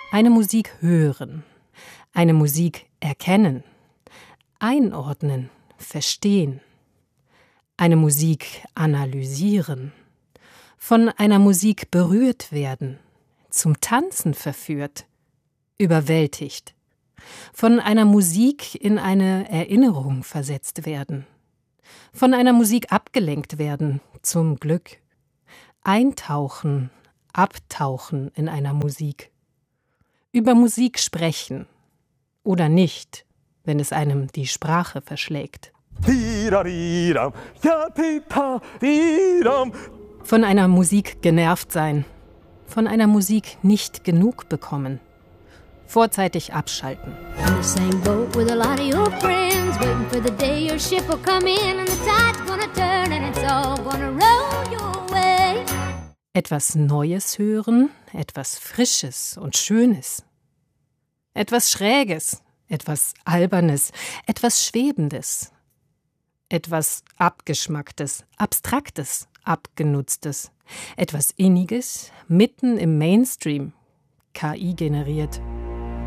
Eine Musik hören, eine Musik erkennen, einordnen, verstehen, eine Musik analysieren, von einer Musik berührt werden, zum Tanzen verführt, überwältigt, von einer Musik in eine Erinnerung versetzt werden, von einer Musik abgelenkt werden, zum Glück, eintauchen, abtauchen in einer Musik, über Musik sprechen oder nicht, wenn es einem die Sprache verschlägt. Von einer Musik genervt sein, von einer Musik nicht genug bekommen, vorzeitig abschalten. Etwas Neues hören, etwas Frisches und Schönes. Etwas Schräges, etwas Albernes, etwas Schwebendes. Etwas Abgeschmacktes, Abstraktes, Abgenutztes. Etwas Inniges, mitten im Mainstream, KI generiert.